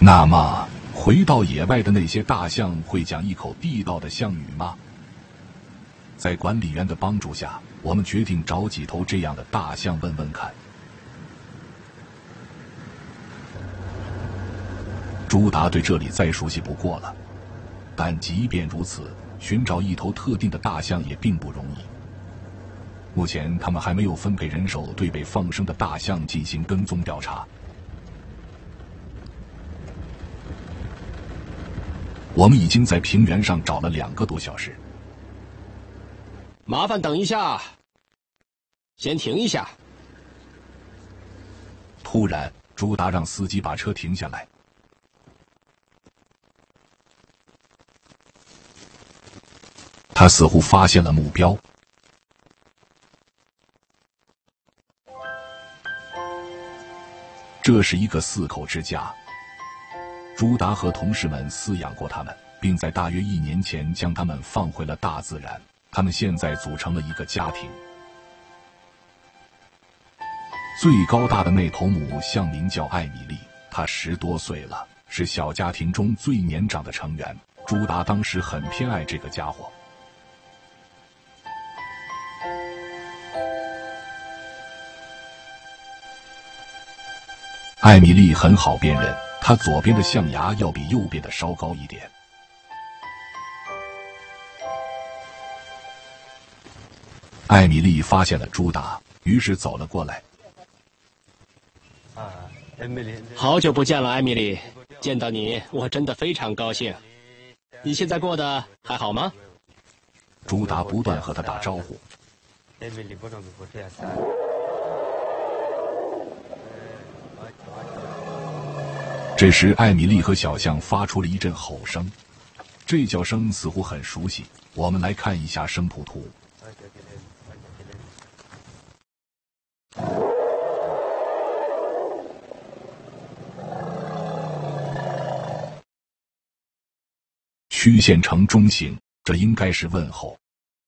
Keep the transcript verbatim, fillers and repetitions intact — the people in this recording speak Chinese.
那么，回到野外的那些大象会讲一口地道的象语吗？在管理员的帮助下，我们决定找几头这样的大象问问看。朱达对这里再熟悉不过了，但即便如此，寻找一头特定的大象也并不容易。目前他们还没有分配人手对被放生的大象进行跟踪调查。我们已经在平原上找了两个多小时。 麻烦等一下，先停一下。 突然，朱达让司机把车停下来。他似乎发现了目标。这是一个四口之家。朱达和同事们饲养过它们，并在大约一年前将它们放回了大自然。他们现在组成了一个家庭。最高大的那头母象名叫艾米丽，她十多岁了，是小家庭中最年长的成员。朱达当时很偏爱这个家伙。艾米丽很好辨认，她左边的象牙要比右边的稍高一点。艾米丽发现了朱达，于是走了过来。 好久不见了，艾米丽，见到你我真的非常高兴。你现在过得还好吗？ 朱达不断和他打招呼。这时，艾米丽和小象发出了一阵吼声，这叫声似乎很熟悉。我们来看一下声谱图。曲线呈中形，这应该是问候。